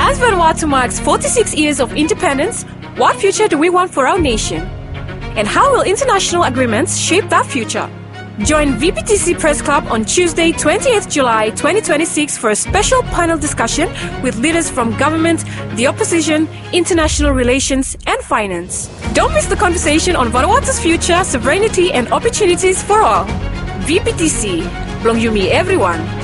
As Vanuatu marks 46 years of independence, what future do we want for our nation? And how will international agreements shape that future? Join VPTC Press Club on Tuesday, 28th July 2026 for a special panel discussion with leaders from government, the opposition, international relations and finance. Don't miss the conversation on Vanuatu's future, sovereignty and opportunities for all. VPTC, Blong Yumi everyone.